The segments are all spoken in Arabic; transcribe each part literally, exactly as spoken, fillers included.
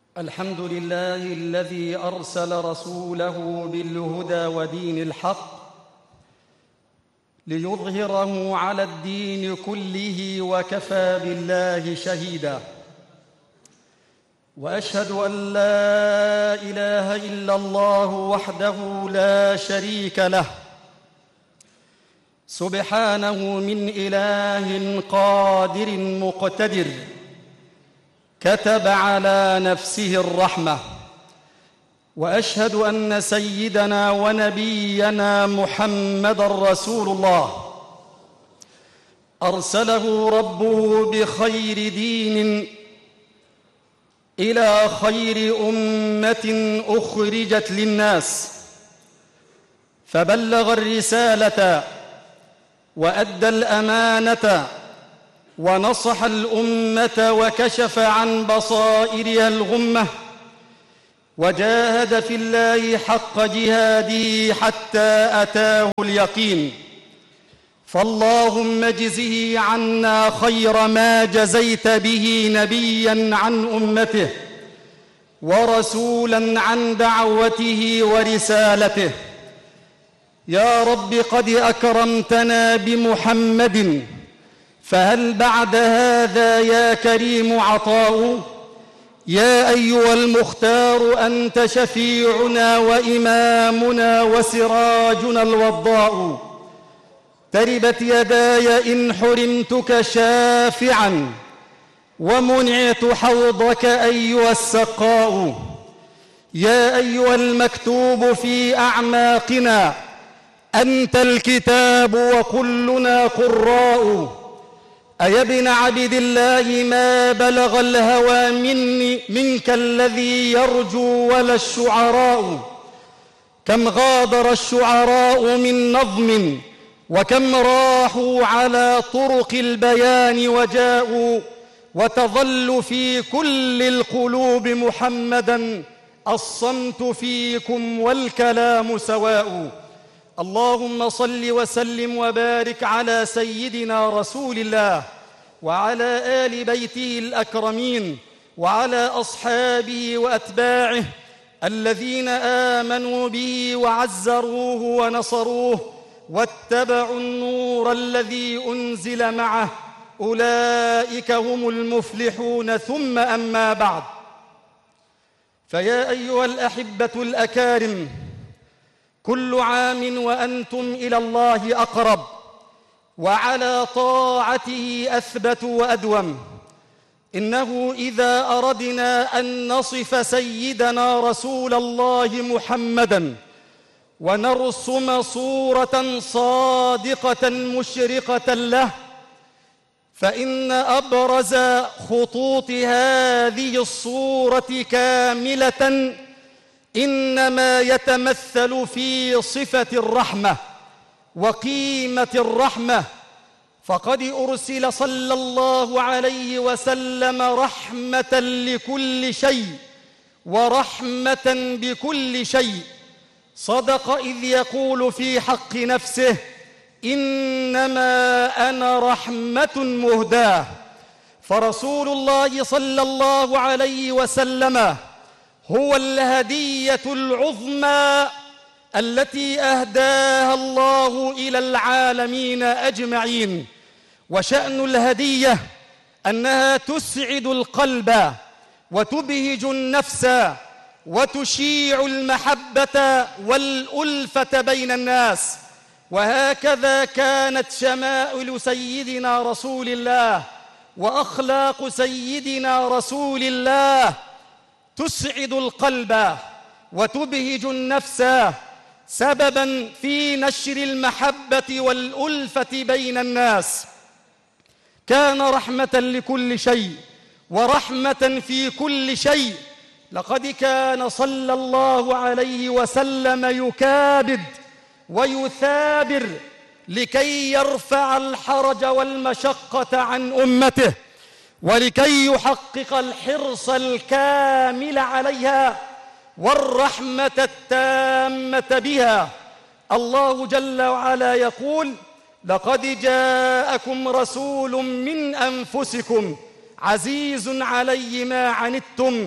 الحمد لله الذي أرسل رسوله بالهدى ودين الحق ليظهره على الدين كله وكفى بالله شهيدا. وأشهد أن لا إله إلا الله وحده لا شريك له سبحانه من إله قادر مقتدر كتب على نفسه الرحمة. وأشهد أن سيدنا ونبينا محمدًا رسول الله أرسله ربه بخير دين إلى خير أمة أخرجت للناس، فبلغ الرسالة وأدى الأمانة ونصح الأمة وكشف عن بصائرها الغمة، وجاهد في الله حق جهاده حتى أتاه اليقين. فاللهم اجزه عنا خير ما جزيت به نبياً عن أمته ورسولاً عن دعوته ورسالته. يا رب قد أكرمتنا بمحمد، فهل بعد هذا يا كريم عطاء؟ يا أيها المختار أنت شفيعنا وإمامنا وسراجنا الوضاء. تربت يداي إن حرمتك شافعا ومنعت حوضك أيها السقاء. يا أيها المكتوب في أعماقنا أنت الكتاب وكلنا قراء. أيا ابن عبد الله ما بلغ الهوى مني منك الذي يرجو ولا الشعراء. كم غادر الشعراء من نظم وكم راحوا على طرق البيان وجاءوا، وتظل في كل القلوب محمدًا الصمت فيكم والكلام سواء. اللهم صل وسلم وبارك على سيدنا رسول الله وعلى آل بيته الأكرمين وعلى أصحابه وأتباعه الذين آمنوا به وعزروه ونصروه واتبعوا النور الذي أنزل معه، أولئك هم المفلحون. ثم أما بعد، فيا أيها الأحبة الأكارم، كل عام وأنتم إلى الله أقرب وعلى طاعته أثبت وأدوم. إنه إذا أردنا أن نصف سيدنا رسول الله محمدًا ونرسم صورة صادقة مشرقة له، فإن أبرز خطوط هذه الصورة كاملة إنما يتمثل في صفة الرحمة وقيمة الرحمة. فقد أرسل صلى الله عليه وسلم رحمة لكل شيء ورحمة بكل شيء. صدق إذ يقول في حق نفسه: إنما أنا رحمة مهداة. فرسول الله صلى الله عليه وسلم هو الهدية العظمى التي أهداها الله إلى العالمين أجمعين. وشأن الهدية أنها تسعد القلب وتبهج النفس وتشيع المحبة والألفة بين الناس. وهكذا كانت شمائل سيدنا رسول الله وأخلاق سيدنا رسول الله تسعد القلب وتبهج النفس، سبباً في نشر المحبة والألفة بين الناس. كان رحمة لكل شيء ورحمة في كل شيء. لقد كان صلى الله عليه وسلم يكابد ويثابر لكي يرفع الحرج والمشقة عن أمته ولكي يحقق الحرص الكامل عليها والرحمة التامة بها. الله جل وعلا يقول: لقد جاءكم رسول من أنفسكم عزيز علي ما عنتم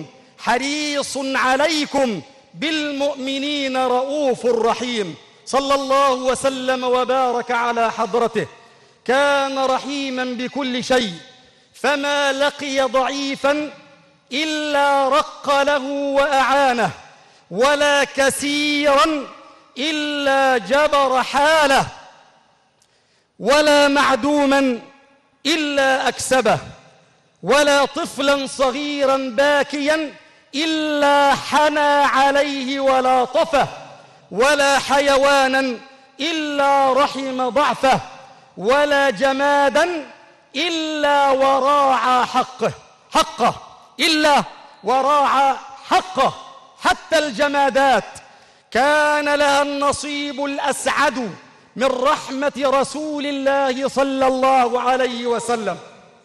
حريص عليكم بالمؤمنين رؤوف رحيم. صلى الله وسلم وبارك على حضرته، كان رحيما بكل شيء، فما لقي ضعيفا إلا رق له وأعانه، ولا كثيرا إلا جبر حاله، ولا معدوما إلا أكسبه، ولا طفلا صغيرا باكيا إلا حنى عليه ولاطفه، ولا حيوانا إلا رحم ضعفه، ولا جمادا إلا وراعى حقه حقه إلا وراعى حقه. حتى الجمادات كان لها النصيب الأسعد من رحمة رسول الله صلى الله عليه وسلم.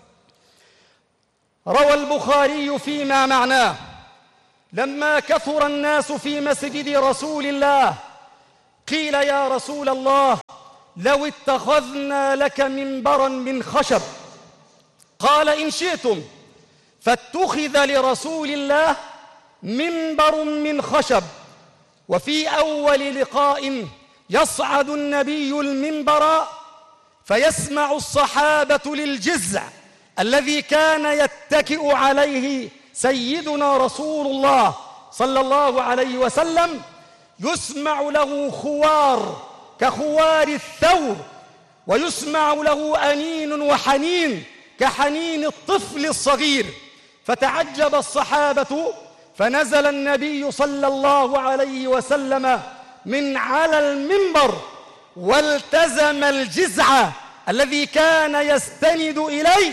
روى البخاري فيما معناه: لما كثر الناس في مسجد رسول الله قيل يا رسول الله لو اتخذنا لك منبرا من خشب، قال إن شئتم، فاتخذ لرسول الله منبر من خشب. وفي أول لقاء يصعد النبي المنبر فيسمع الصحابة للجزع الذي كان يتكئ عليه سيدنا رسول الله صلى الله عليه وسلم، يسمع له خوار كخوار الثور، ويسمع له أنين وحنين كحنين الطفل الصغير. فتعجب الصحابة، فنزل النبي صلى الله عليه وسلم من على المنبر والتزم الجزع الذي كان يستند إليه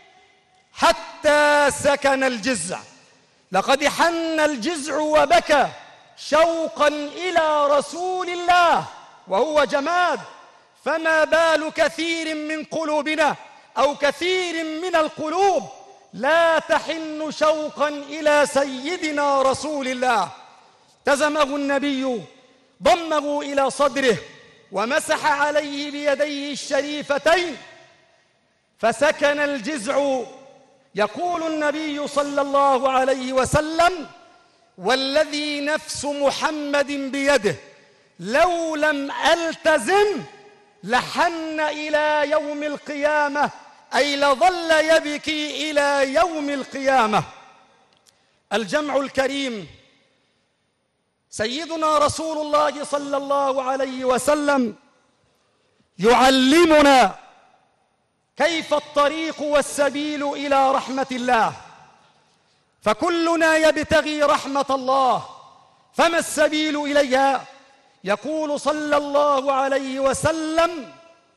حتى سكن الجزع. لقد حن الجزع وبكى شوقا إلى رسول الله وهو جماد، فما بال كثير من قلوبنا أو كثير من القلوب لا تحن شوقا إلى سيدنا رسول الله. تزمه النبي، ضمه إلى صدره، ومسح عليه بيديه الشريفتين فسكن الجزع. يقول النبي صلى الله عليه وسلم: والذي نفس محمد بيده لو لم ألتزم لحن إلى يوم القيامة، أي لظل يبكي إلى يوم القيامة. الجمع الكريم، سيدنا رسول الله صلى الله عليه وسلم يعلمنا كيف الطريق والسبيل إلى رحمة الله، فكلنا يبتغي رحمة الله، فما السبيل إليها؟ يقول صلى الله عليه وسلم: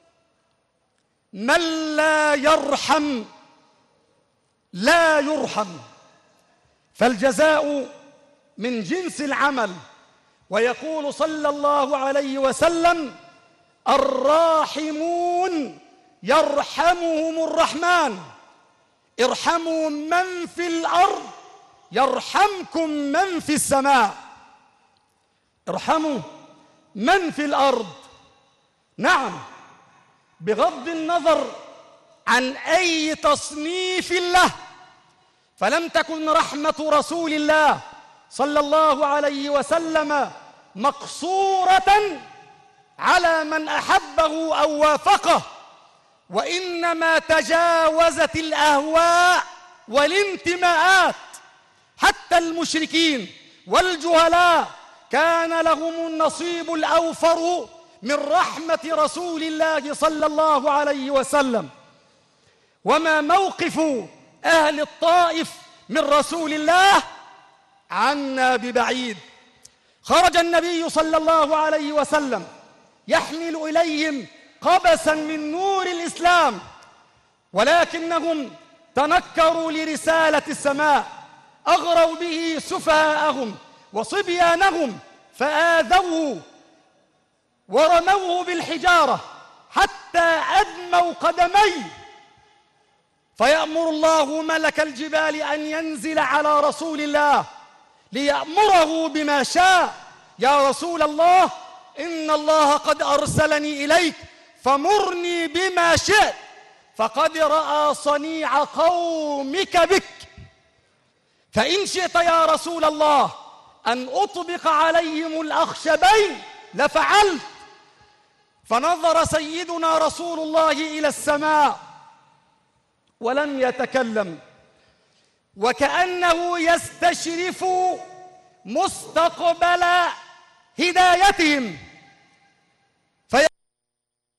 من لا يرحم لا يرحم، فالجزاء من جنس العمل. ويقول صلى الله عليه وسلم: الراحمون يرحمهم الرحمن، ارحموا من في الأرض يرحمكم من في السماء. ارحموا من في الأرض، نعم، بغض النظر عن أي تصنيف له، فلم تكن رحمة رسول الله صلى الله عليه وسلم مقصورة على من أحبه أو وافقه، وإنما تجاوزت الأهواء والانتماءات. حتى المشركين والجهلاء كان لهم النصيب الأوفر من رحمة رسول الله صلى الله عليه وسلم. وما موقف أهل الطائف من رسول الله عنا ببعيد. خرج النبي صلى الله عليه وسلم يحمل إليهم قبسا من نور الإسلام، ولكنهم تنكروا لرسالة السماء، أغروا به سفهاءهم وصبيانهم، فآذوه ورموه بالحجارة حتى أدموا قدميه، فيأمر الله ملك الجبال أن ينزل على رسول الله ليأمره بما شاء. يا رسول الله، إن الله قد أرسلني إليك فمرني بما شئت، فقد رأى صنيع قومك بك. فإن شئت يا رسول الله أن أطبق عليهم الأخشبين لفعلت. فنظر سيدنا رسول الله إلى السماء ولم يتكلم، وكأنه يستشرف مستقبل هدايتهم.